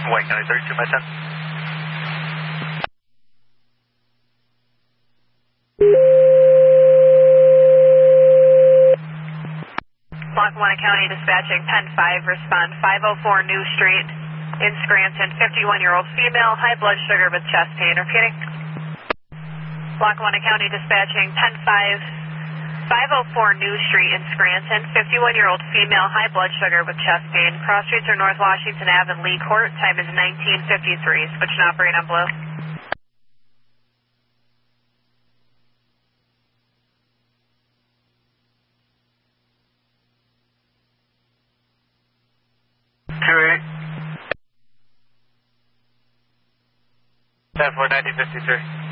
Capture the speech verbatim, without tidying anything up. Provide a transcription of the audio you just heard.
White County thirty-two by ten. Lackawanna County dispatching ten five, respond five oh four New Street in Scranton, fifty-one-year-old female, high blood sugar with chest pain. Repeating. Lackawanna County dispatching ten five, five oh four New Street in Scranton, fifty-one-year-old female, high blood sugar with chest pain. Cross streets are North Washington Avenue and Lee Court. Time is nineteen fifty-three. Switch and operate on blue. two eight. ten four, nineteen fifty-three.